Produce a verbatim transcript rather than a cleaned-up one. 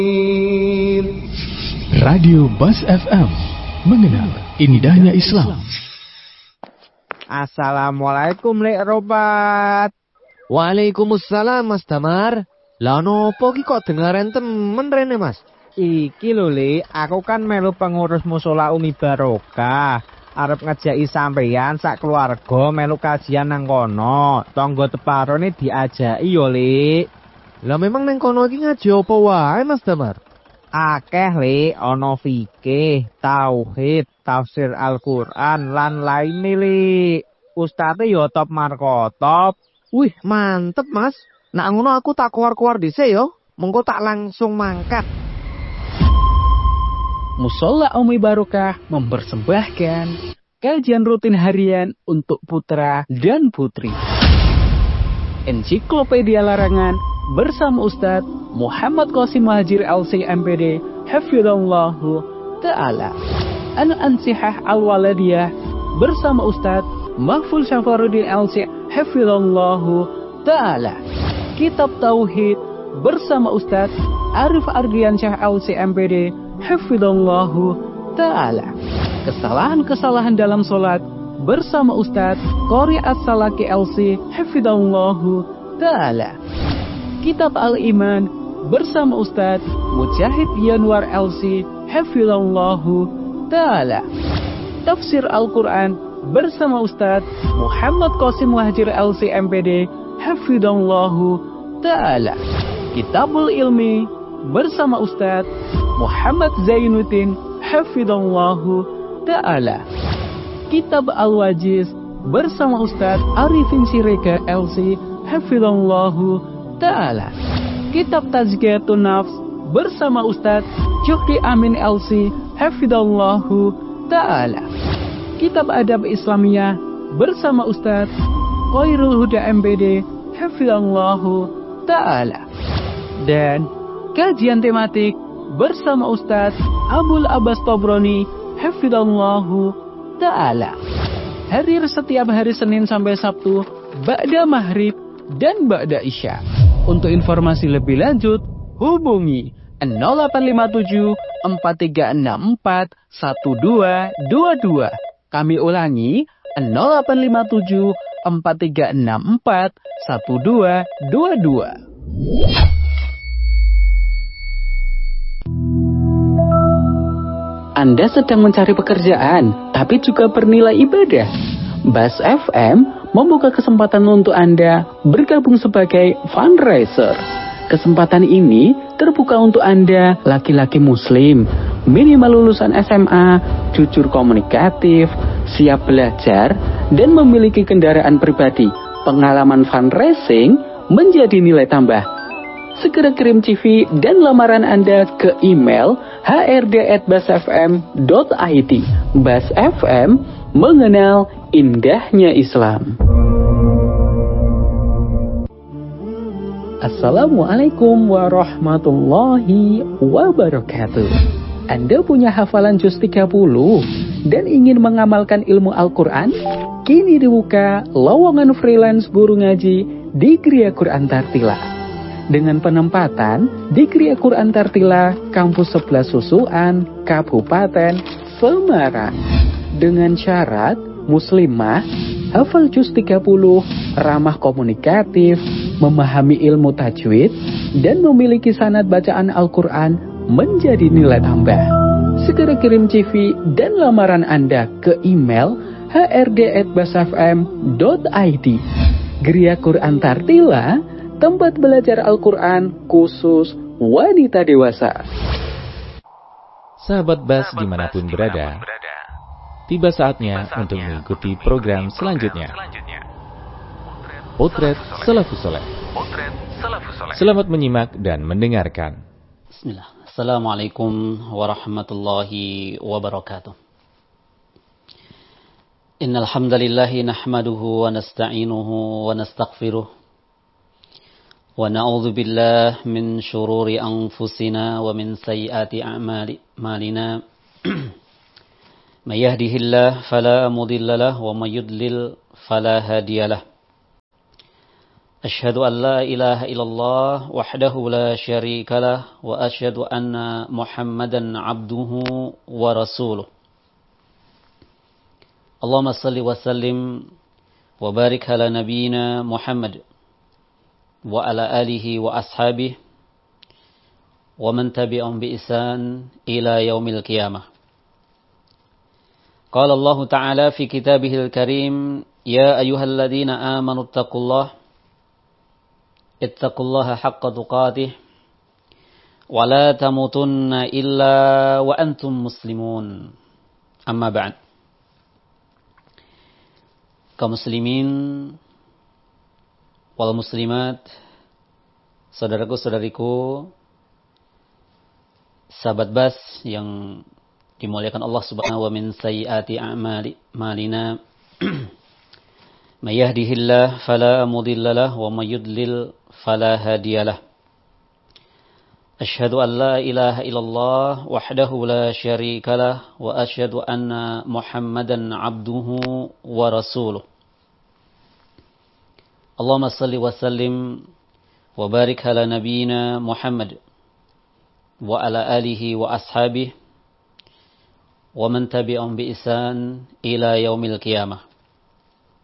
Radio Bas F M, mengenal indahnya Islam. Assalamualaikum Lek Robat. Waalaikumsalam Mas Damar. Lah nopo ki kok dengaren temen rene Mas? Iki lho Le, aku kan melu pengurus mushola Umi Barokah. Arep ngejaki sampeyan sak keluarga melu kajian nang kono. Tonggo teparone diajaki yo Le. Lah memang nang kono iki ngaji apa wae Mas Damar? Akeh Le, ana fikih, tauhid, tafsir Al-Qur'an lan laine Le. Ustate yo top markotop. Wih, mantep Mas. Nak ngono aku tak keluar-keluar dhisik yo. Mengko tak langsung mangkat. Mushola Umi Barokah mempersembahkan kajian rutin harian untuk putra dan putri. Ensiklopedia Larangan bersama Ustadz Muhammad Qasim Muhajir L C M P D Hafizallahu Ta'ala. Al-Ansihah Al-Waladiyah bersama Ustadz Mahfuz Syafaruddin L C Hafizallahu Ta'ala. Kitab Tauhid bersama Ustadz Arif Ardiansyah L C M P D Hafizallahu Ta'ala. Kesalahan-kesalahan dalam sholat bersama Ustadz Qori As-Salaki L C Hafizallahu Ta'ala. Kitab Al-Iman bersama Ustadz Mujahid Yanwar L C Hafizallahu Ta'ala. Tafsir Al-Quran bersama Ustadz Muhammad Qasim Muhajir L C M P D Hafizallahu Ta'ala. Kitabul Ilmi bersama Ustadz Muhammad Zainuddin Hafizallahu Ta'ala. Kitab Al-Wajiz bersama Ustadz Arifin Sirega L C Hafizallahu Ta'ala. Kitab Tazkiyatun Nafs bersama Ustadz Jokri Amin L C Hafizallahu Ta'ala. Kitab Adab Islamiyah bersama Ustadz Khairul Huda M P D Hafizallahu Ta'ala. Dan kajian tematik bersama Ustadz Abul Abbas Tobroni Hafizallahu Ta'ala. Hadir setiap hari Senin sampai Sabtu ba'da maghrib dan ba'da isya. Untuk informasi lebih lanjut hubungi nol delapan lima tujuh empat tiga enam empat satu dua dua dua. Kami ulangi nol delapan lima tujuh empat tiga enam empat satu dua dua dua. Anda sedang mencari pekerjaan, tapi juga bernilai ibadah. Bas F M membuka kesempatan untuk Anda bergabung sebagai fundraiser. Kesempatan ini terbuka untuk Anda, laki-laki muslim, minimal lulusan S M A, jujur komunikatif, siap belajar, dan memiliki kendaraan pribadi. Pengalaman fundraising menjadi nilai tambah. Segera kirim C V dan lamaran Anda ke email h r d at bas f m dot i d. Bas F M, mengenal indahnya Islam. Assalamualaikum warahmatullahi wabarakatuh. Anda punya hafalan juz tiga puluh dan ingin mengamalkan ilmu Al-Quran? Kini dibuka lowongan freelance guru ngaji di Gria Quran Tartila. Dengan penempatan di Gria Quran Tartila, Kampus sebelas Susuan, Kabupaten Semarang. Dengan syarat muslimah, hafal juz tiga puluh, ramah komunikatif, memahami ilmu tajwid, dan memiliki sanad bacaan Al-Quran menjadi nilai tambah. Segera kirim C V dan lamaran Anda ke email h r d at bas f m dot i d. Gria Quran Tartila, tempat belajar Al-Quran khusus wanita dewasa. Sahabat Bas dimanapun berada, tiba saatnya untuk mengikuti program selanjutnya. Potret Salafus Saleh. Selamat menyimak dan mendengarkan. Bismillah. Assalamualaikum warahmatullahi wabarakatuh. Innal hamdalillah nahmaduhu wa nasta'inuhu wa nastaghfiruh. Wa na'udzu billahi min shururi anfusina wa min sayyiati a'malina. May yahdihillahu fala mudilla lahu wa may yudlil fala hadiyalah. أشهد أن لا إله إلا الله وحده لا شريك له وأشهد أن محمدا عبده ورسوله اللهم صل وسلم وبارك على نبينا محمد وعلى آله وأصحابه ومن تبعهم بإحسان إلى يوم القيامة. قال الله تعالى في كتابه الكريم يا أيها الذين آمنوا اتقوا الله اتقوا الله حق تقاته ولا تموتن إلا وأنتم مسلمون. أما بعد. Kaum muslimin wal muslimat, saudaraku-saudariku, sahabat Bas yang dimuliakan Allah Subhanahu wa min sayyiati a'malina may yahdihillah fala mudhillalah wa may yudlil fala hadiyalah. Asyhadu an la ilaha illallah wahdahu la syarikalah wa asyhadu anna Muhammadan abduhu wa rasuluh. Allahumma salli wa sallim wa barik ala nabiyyina Muhammad wa ala alihi wa ashabihi wa man tabi'ahum bi ihsan ila yaumil qiyamah.